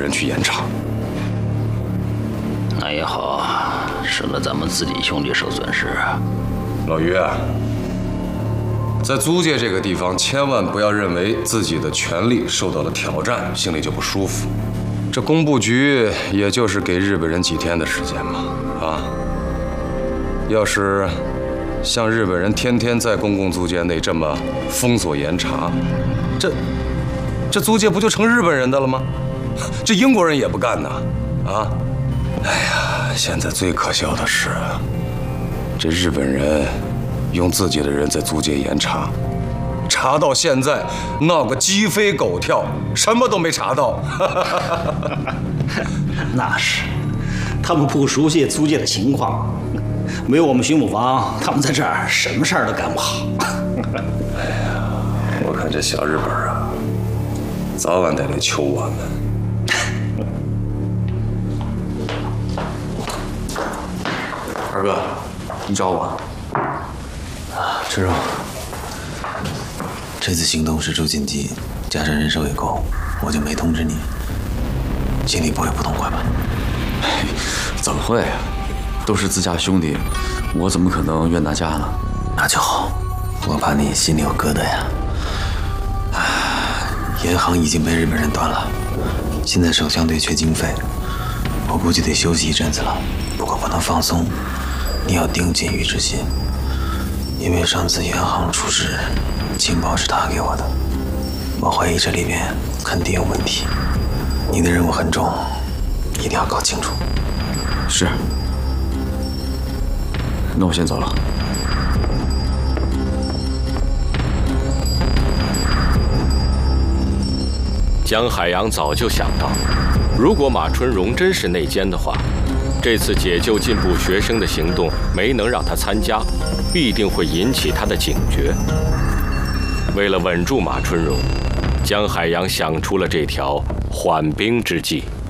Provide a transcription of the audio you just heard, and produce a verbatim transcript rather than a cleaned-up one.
人去严查。 那也好，省得咱们自己兄弟受损失。 老于啊，在租界这个地方，千万不要认为自己的权利受到了挑战，心里就不舒服。这工部局也就是给日本人几天的时间嘛，啊，要是像日本人天天在公共租界内这么封锁严查，这这租界不就成日本人的了吗？这英国人也不干呐，啊！哎呀，现在最可笑的是，这日本人用自己的人在租界严查，查到现在闹个鸡飞狗跳，什么都没查到。 那是，他们不熟悉租界的情况，没有我们巡捕房，他们在这儿什么事儿都干不好。 哎呀，我看这小日本啊，早晚得来求我们。 二哥，你找我？ 啊，知道。这次行动实属紧急，加上人手也够，我就没通知你。心里不会不痛快吧？ 怎么会啊？都是自家兄弟，我怎么可能冤大家呢？ 那就好，我怕你心里有疙瘩呀。唉，银行已经被日本人端了，现在守乡队缺经费，我估计得休息一阵子了。不过不能放松，你要盯紧于之心，因为上次银行出事，情报是他给我的，我怀疑这里边肯定有问题。你的任务很重，一定要搞清楚。 是。那我先走了。 江海洋早就想到，如果马春荣真是内奸的话，这次解救进步学生的行动没能让他参加，必定会引起他的警觉。为了稳住马春荣，江海洋想出了这条缓兵之计。